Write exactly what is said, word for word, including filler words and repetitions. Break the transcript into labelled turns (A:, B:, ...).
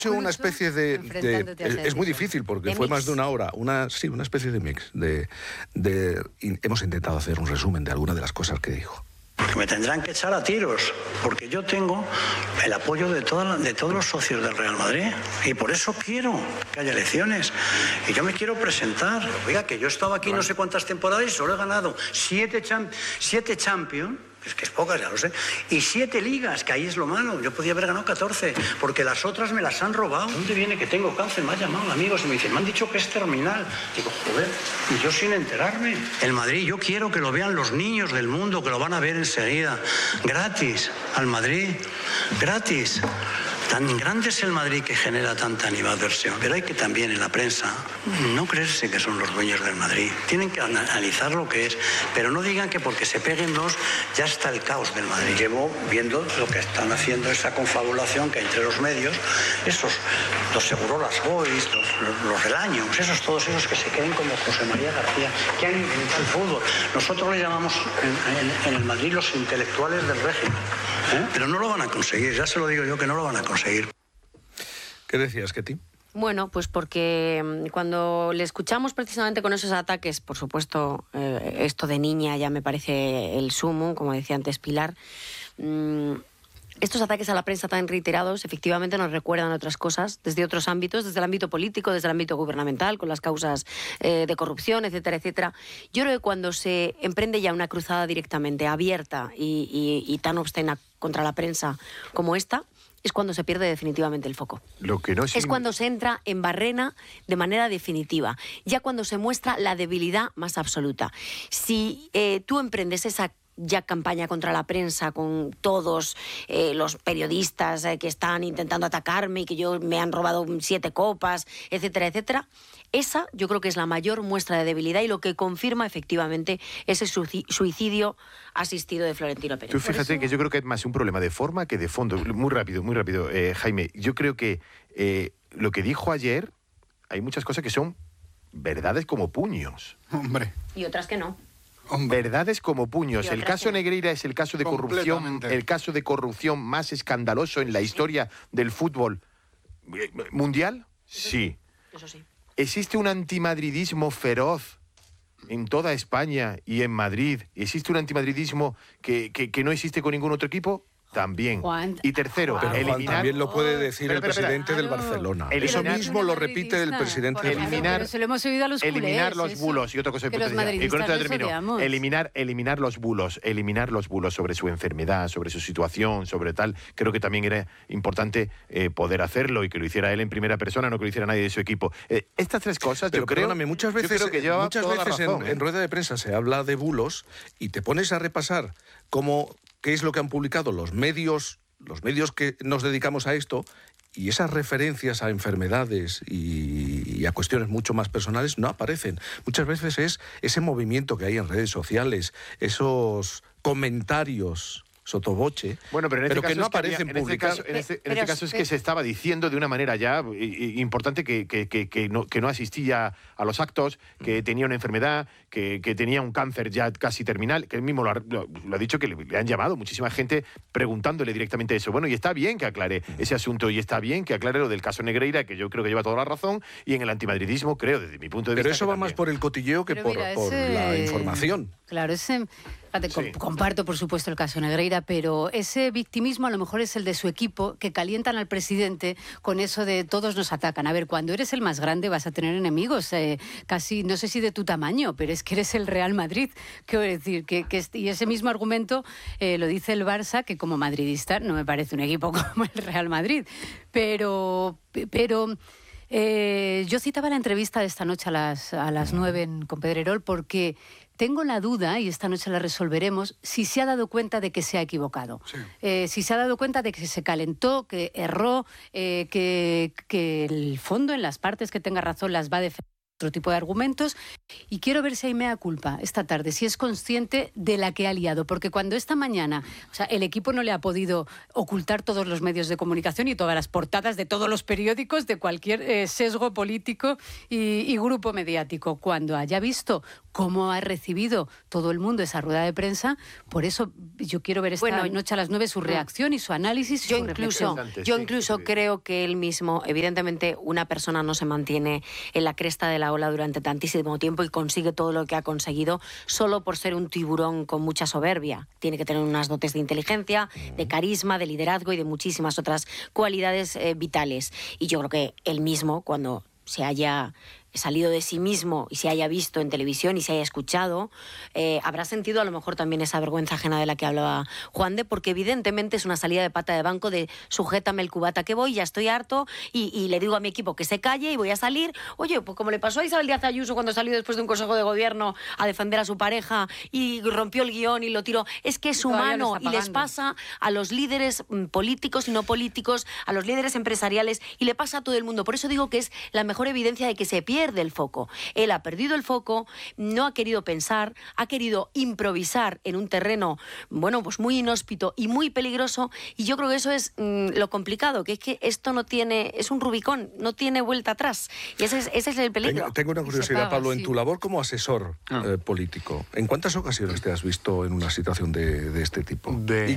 A: hecho una especie de, de es, es muy difícil porque
B: de
A: fue
B: mix.
A: más de una hora, una sí, una especie de mix de, de in, hemos intentado hacer un resumen de algunas de las cosas que dijo.
C: Porque me tendrán que echar a tiros, porque yo tengo el apoyo de, toda, de todos los socios del Real Madrid y por eso quiero que haya elecciones y yo me quiero presentar. Oiga, que yo he estado aquí no sé cuántas temporadas y solo he ganado siete, champ siete Champions. Es que es pocas, ya lo sé. Y siete ligas, que ahí es lo malo. Yo podía haber ganado catorce, porque las otras me las han robado. ¿Dónde viene que tengo cáncer? Me han llamado amigos y me dicen, me han dicho que es terminal. Digo, joder, y yo sin enterarme. El Madrid, yo quiero que lo vean los niños del mundo, que lo van a ver enseguida. Gratis, al Madrid. Gratis. Tan grande es el Madrid que genera tanta animadversión, pero hay que también en la prensa no creerse que son los dueños del Madrid. Tienen que analizar lo que es, pero no digan que porque se peguen dos ya está el caos del Madrid. Llevo viendo lo que están haciendo, esa confabulación que hay entre los medios, esos, los Segurolas Boys, los, los, los Relaños, esos, todos esos que se creen como José María García, que han inventado el fútbol. Nosotros le llamamos en, en, en el Madrid los intelectuales del régimen. ¿Eh? Pero no lo van a conseguir, ya se lo digo yo que no lo van a conseguir.
A: ¿Qué decías, Ketty?
B: Bueno, pues porque cuando le escuchamos precisamente con esos ataques, por supuesto, eh, esto de niña ya me parece el sumo, como decía antes Pilar, mmm, estos ataques a la prensa tan reiterados efectivamente nos recuerdan otras cosas desde otros ámbitos, desde el ámbito político, desde el ámbito gubernamental, con las causas eh, de corrupción, etcétera, etcétera. Yo creo que cuando se emprende ya una cruzada directamente abierta y, y, y tan obscena contra la prensa como esta, es cuando se pierde definitivamente el foco.
D: Lo que no es,
B: es cuando se entra en barrena de manera definitiva, ya cuando se muestra la debilidad más absoluta. Si eh, tú emprendes esa ya campaña contra la prensa, con todos eh, los periodistas eh, que están intentando atacarme y que yo me han robado siete copas, etcétera, etcétera, esa yo creo que es la mayor muestra de debilidad y lo que confirma efectivamente ese suicidio asistido de Florentino Pérez.
D: Tú fíjate
B: eso...
D: que yo creo que es más un problema de forma que de fondo. Muy rápido, muy rápido, eh, Jaime. Yo creo que eh, lo que dijo ayer, hay muchas cosas que son verdades como puños.
E: Hombre.
B: Y otras que no.
D: Hombre. Verdades como puños. El caso
B: que...
D: Negreira es el caso de corrupción, el caso de corrupción más escandaloso en la historia del fútbol mundial.
B: Eso
D: sí.
B: sí. Eso sí.
D: ¿Existe un antimadridismo feroz en toda España y en Madrid? ¿Existe un antimadridismo que, que, que no existe con ningún otro equipo? También.
F: Juan,
D: y tercero,
A: pero
D: eliminar...
A: Juan, también lo puede decir
D: oh,
A: el
D: espera, espera,
A: presidente
D: espera.
A: del Barcelona.
D: Eliminar,
A: Eso mismo lo repite el presidente del
D: eliminar,
F: Barcelona. Se lo hemos oído a los culés,
D: eliminar los
F: eso.
D: bulos y otra cosa
F: que los
D: y
F: madridistas
D: con esto
F: nos
D: termino.
F: odiamos.
D: Eliminar, eliminar los bulos, eliminar los bulos sobre su enfermedad, sobre su situación, sobre tal. Creo que también era importante eh, poder hacerlo y que lo hiciera él en primera persona, no que lo hiciera nadie de su equipo. Eh, estas tres cosas,
A: Pero
D: yo creo,
A: perdóname, muchas veces,
D: yo creo que lleva
A: muchas
D: toda la
A: veces
D: razón,
A: en,
D: ¿eh?
A: en rueda de prensa se habla de bulos y te pones a repasar cómo, qué es lo que han publicado los medios, los medios que nos dedicamos a esto, y esas referencias a enfermedades y, y a cuestiones mucho más personales no aparecen. Muchas veces es ese movimiento que hay en redes sociales, esos comentarios sotoboche,
D: bueno, pero, en este
A: pero
D: caso
A: que no
D: es que
A: aparecen
D: había, en este caso, en este, en
B: Pero,
D: este caso es
B: pero,
D: que se estaba diciendo de una manera ya i, i, importante que, que, que, que, no, que no asistía a los actos, que tenía una enfermedad, que, que tenía un cáncer ya casi terminal, que él mismo lo ha, lo, lo ha dicho, que le, le han llamado muchísima gente preguntándole directamente eso. Bueno, y está bien que aclare ese asunto y está bien que aclare lo del caso Negreira, que yo creo que lleva toda la razón, y en el antimadridismo creo, desde mi punto de
A: pero
D: vista...
A: Pero eso va
D: también.
A: más por el cotilleo que
F: Pero
A: por,
F: mira,
A: por
F: ese...
A: la información.
F: Claro, ese... Fíjate,
D: Sí.
F: comparto, por supuesto, el caso Negreira, pero ese victimismo a lo mejor es el de su equipo, que calientan al presidente con eso de todos nos atacan. A ver, cuando eres el más grande vas a tener enemigos, eh, casi, no sé si de tu tamaño, pero es que eres el Real Madrid. Quiero decir, que, que y ese mismo argumento eh, lo dice el Barça, que como madridista no me parece un equipo como el Real Madrid. Pero... pero eh, yo citaba la entrevista de esta noche a las, a las nueve en, con Pedrerol porque... Tengo la duda, y esta noche la resolveremos, si se ha dado cuenta de que se ha equivocado. Sí. Eh, si se ha dado cuenta de que se calentó, que erró, eh, que, que el fondo en las partes que tenga razón las va a defender. otro tipo de argumentos. Y quiero ver si hay mea culpa esta tarde, si es consciente de la que ha liado. Porque cuando esta mañana, o sea, el equipo no le ha podido ocultar todos los medios de comunicación y todas las portadas de todos los periódicos de cualquier eh, sesgo político y, y grupo mediático. Cuando haya visto cómo ha recibido todo el mundo esa rueda de prensa, por eso yo quiero ver esta
B: Bueno,
F: noche a las nueve su reacción y su análisis.
B: Yo
F: y su
B: incluso,
F: reflexión.
B: yo
D: sí,
B: incluso
D: sí.
B: creo que él mismo, evidentemente, una persona no se mantiene en la cresta de la ola durante tantísimo tiempo y consigue todo lo que ha conseguido solo por ser un tiburón con mucha soberbia. Tiene que tener unas dotes de inteligencia, de carisma, de liderazgo y de muchísimas otras cualidades eh, vitales. Y yo creo que él mismo, cuando se haya salido de sí mismo y se haya visto en televisión y se haya escuchado, eh, habrá sentido a lo mejor también esa vergüenza ajena de la que hablaba Juan de, porque evidentemente es una salida de pata de banco de sujétame el cubata que voy, ya estoy harto y, y le digo a mi equipo que se calle y voy a salir. Oye, pues como le pasó a Isabel Díaz Ayuso cuando salió después de un consejo de gobierno a defender a su pareja y rompió el guión y lo tiró, es que es
F: Todavía lo
B: humano
F: está
B: y les
F: pagando.
B: pasa a los líderes mm, políticos y no políticos, a los líderes empresariales y le pasa a todo el mundo. Por eso digo que es la mejor evidencia de que se pierde el foco. Él ha perdido el foco, no ha querido pensar, ha querido improvisar en un terreno, bueno, pues muy inhóspito y muy peligroso, y yo creo que eso es mm, lo complicado, que es que esto no tiene, es un Rubicón, no tiene vuelta atrás, y ese es, ese es el peligro.
A: Tengo, tengo una
F: Y se
A: curiosidad,
F: paga,
A: Pablo, en
F: sí.
A: tu labor como asesor
E: Ah.
A: eh, político, ¿en cuántas ocasiones te has visto en una situación de, de este tipo?
E: De-
A: ¿Y